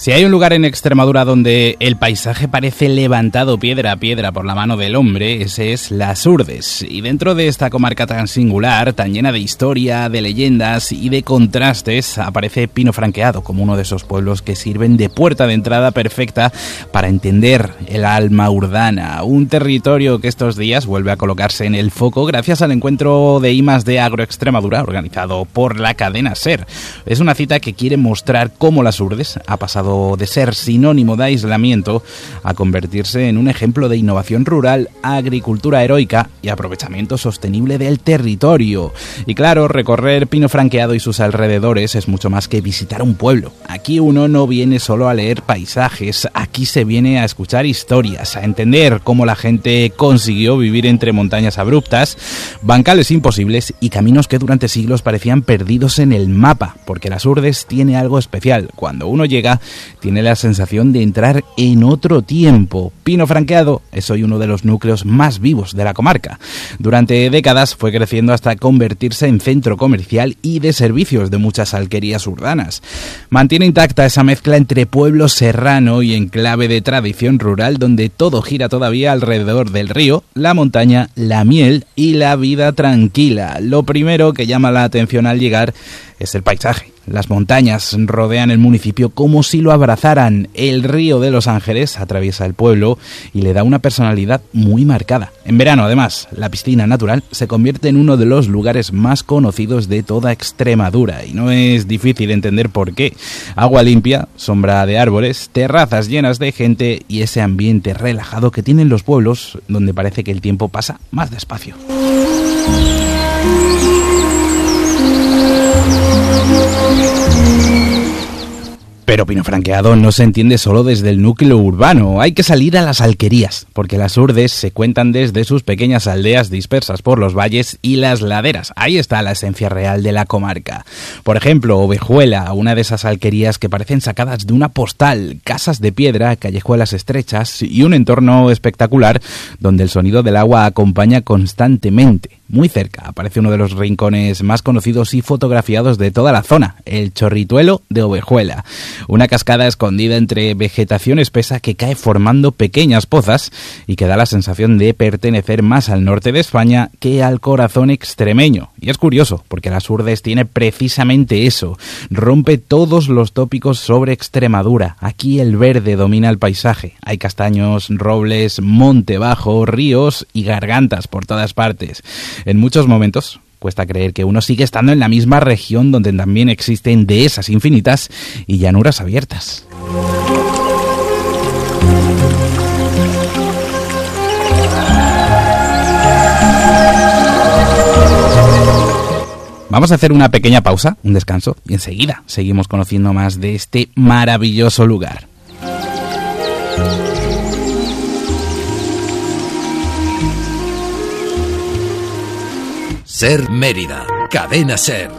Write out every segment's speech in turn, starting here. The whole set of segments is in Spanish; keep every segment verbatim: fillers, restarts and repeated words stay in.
Si hay un lugar en Extremadura donde el paisaje parece levantado piedra a piedra por la mano del hombre, ese es Las Urdes. Y dentro de esta comarca tan singular, tan llena de historia, de leyendas y de contrastes, aparece Pino Franqueado como uno de esos pueblos que sirven de puerta de entrada perfecta para entender el alma urdana. Un territorio que estos días vuelve a colocarse en el foco gracias al encuentro de I más D Agroextremadura organizado por la cadena SER. Es una cita que quiere mostrar cómo Las Urdes ha pasado de ser sinónimo de aislamiento a convertirse en un ejemplo de innovación rural, agricultura heroica y aprovechamiento sostenible del territorio. Y claro, recorrer Pino Franqueado y sus alrededores es mucho más que visitar un pueblo. Aquí uno no viene solo a leer paisajes, aquí se viene a escuchar historias, a entender cómo la gente consiguió vivir entre montañas abruptas, bancales imposibles y caminos que durante siglos parecían perdidos en el mapa, porque Las Urdes tiene algo especial. Cuando uno llega, tiene la sensación de entrar en otro tiempo. Pino Franqueado es hoy uno de los núcleos más vivos de la comarca. Durante décadas fue creciendo hasta convertirse en centro comercial y de servicios de muchas alquerías urbanas. Mantiene intacta esa mezcla entre pueblo serrano y enclave de tradición rural, donde todo gira todavía alrededor del río, la montaña, la miel y la vida tranquila. Lo primero que llama la atención al llegar es el paisaje. Las montañas rodean el municipio como si lo abrazaran. El río de Los Ángeles atraviesa el pueblo y le da una personalidad muy marcada. En verano, además, la piscina natural se convierte en uno de los lugares más conocidos de toda Extremadura y no es difícil entender por qué. Agua limpia, sombra de árboles, terrazas llenas de gente y ese ambiente relajado que tienen los pueblos donde parece que el tiempo pasa más despacio. Pero Pino Franqueado no se entiende solo desde el núcleo urbano, hay que salir a las alquerías, porque Las Urdes se cuentan desde sus pequeñas aldeas dispersas por los valles y las laderas. Ahí está la esencia real de la comarca. Por ejemplo, Ovejuela, una de esas alquerías que parecen sacadas de una postal, casas de piedra, callejuelas estrechas y un entorno espectacular donde el sonido del agua acompaña constantemente. Muy cerca aparece uno de los rincones más conocidos y fotografiados de toda la zona, el Chorrituelo de Ovejuela. Una cascada escondida entre vegetación espesa que cae formando pequeñas pozas y que da la sensación de pertenecer más al norte de España que al corazón extremeño. Y es curioso, porque Las Urdes tiene precisamente eso. Rompe todos los tópicos sobre Extremadura. Aquí el verde domina el paisaje. Hay castaños, robles, monte bajo, ríos y gargantas por todas partes. En muchos momentos cuesta creer que uno sigue estando en la misma región donde también existen dehesas infinitas y llanuras abiertas. Vamos a hacer una pequeña pausa, un descanso, y enseguida seguimos conociendo más de este maravilloso lugar. SER Mérida, Cadena SER.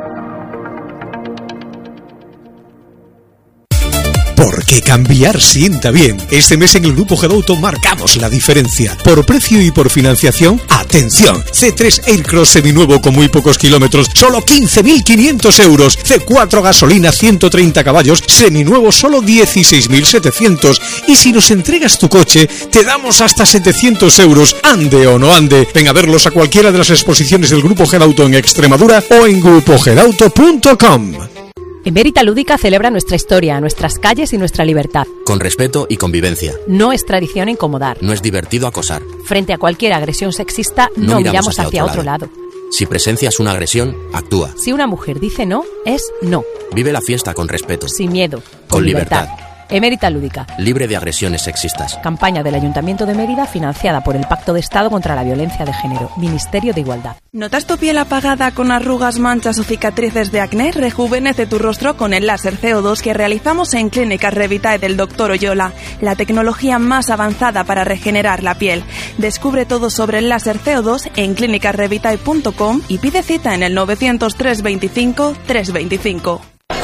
Porque cambiar sienta bien. Este mes en el Grupo Gedauto marcamos la diferencia. Por precio y por financiación, ¡atención! C tres Aircross seminuevo con muy pocos kilómetros, solo quince mil quinientos euros. C cuatro gasolina, ciento treinta caballos, seminuevo, solo dieciséis mil setecientos. Y si nos entregas tu coche, te damos hasta setecientos euros. Ande o no ande. Ven a verlos a cualquiera de las exposiciones del Grupo Gedauto en Extremadura o en grupo gedauto punto com. Emérita Lúdica celebra nuestra historia, nuestras calles y nuestra libertad. Con respeto y convivencia. No es tradición incomodar. No es divertido acosar. Frente a cualquier agresión sexista, no, no miramos hacia, hacia otro, otro lado. lado. Si presencias una agresión, actúa. Si una mujer dice no, es no. Vive la fiesta con respeto. Sin miedo. Con, con libertad. libertad. Emérita Lúdica. Libre de agresiones sexistas. Campaña del Ayuntamiento de Mérida financiada por el Pacto de Estado contra la Violencia de Género. Ministerio de Igualdad. ¿Notas tu piel apagada con arrugas, manchas o cicatrices de acné? Rejuvenece tu rostro con el láser C O dos que realizamos en Clínicas Revitae del doctor Oyola, la tecnología más avanzada para regenerar la piel. Descubre todo sobre el láser C O dos en clínicas revitae punto com y pide cita en el novecientos tres veinticinco tres veinticinco.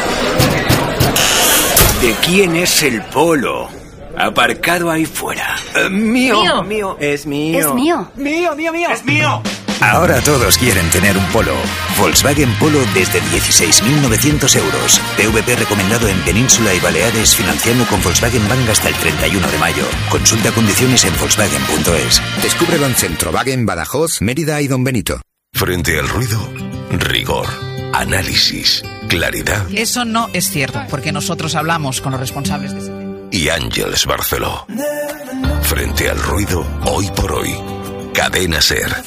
¿De quién es el polo? Aparcado ahí fuera. Uh, mío, mío. Mío. Es mío. Es mío. Mío, mío, mío. Es mío. Ahora todos quieren tener un Polo. Volkswagen Polo desde dieciséis mil novecientos euros. P V P recomendado en Península y Baleares, financiando con Volkswagen Bank hasta el treinta y uno de mayo. Consulta condiciones en volkswagen punto es. Descúbrelo en Centrowagen, Badajoz, Mérida y Don Benito. Frente al ruido, rigor, análisis, claridad. Eso no es cierto, porque nosotros hablamos con los responsables de ese tema. Y Ángeles Barceló. Frente al ruido, hoy por hoy. Cadena SER.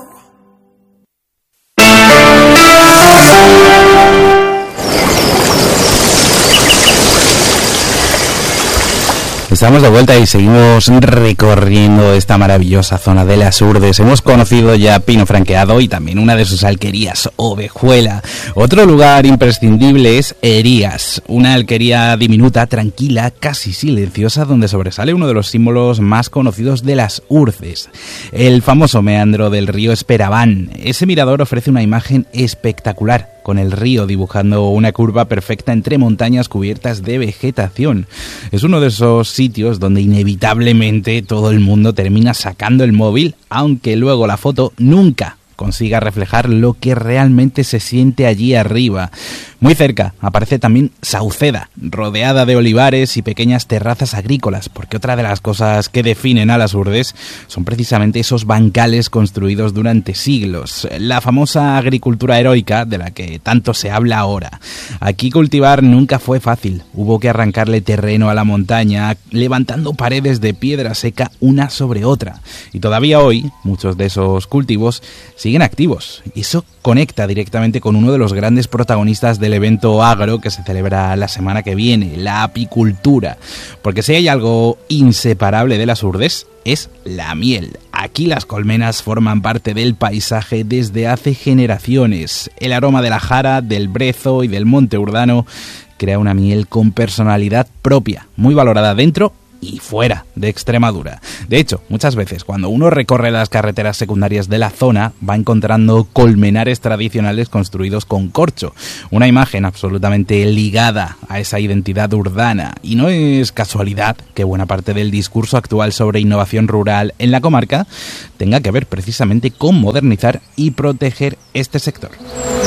Estamos de vuelta y seguimos recorriendo esta maravillosa zona de las Urdes. Hemos conocido ya Pino Franqueado y también una de sus alquerías, Ovejuela. Otro lugar imprescindible es Erías, una alquería diminuta, tranquila, casi silenciosa, donde sobresale uno de los símbolos más conocidos de las Urdes, el famoso meandro del río Esperabán. Ese mirador ofrece una imagen espectacular, con el río dibujando una curva perfecta entre montañas cubiertas de vegetación. Es uno de esos sitios donde inevitablemente todo el mundo termina sacando el móvil, aunque luego la foto nunca consiga reflejar lo que realmente se siente allí arriba. Muy cerca aparece también Sauceda, rodeada de olivares y pequeñas terrazas agrícolas, porque otra de las cosas que definen a las Urdes son precisamente esos bancales construidos durante siglos, la famosa agricultura heroica de la que tanto se habla ahora. Aquí cultivar nunca fue fácil, hubo que arrancarle terreno a la montaña, levantando paredes de piedra seca una sobre otra, y todavía hoy muchos de esos cultivos siguen activos, y eso conecta directamente con uno de los grandes protagonistas del evento agro que se celebra la semana que viene, la apicultura, porque si hay algo inseparable de las Urdes es la miel. Aquí las colmenas forman parte del paisaje desde hace generaciones. El aroma de la jara, del brezo y del monte urdano crea una miel con personalidad propia, muy valorada dentro y fuera de Extremadura. De hecho, muchas veces cuando uno recorre las carreteras secundarias de la zona va encontrando colmenares tradicionales construidos con corcho, una imagen absolutamente ligada a esa identidad urdana, y no es casualidad que buena parte del discurso actual sobre innovación rural en la comarca tenga que ver precisamente con modernizar y proteger este sector.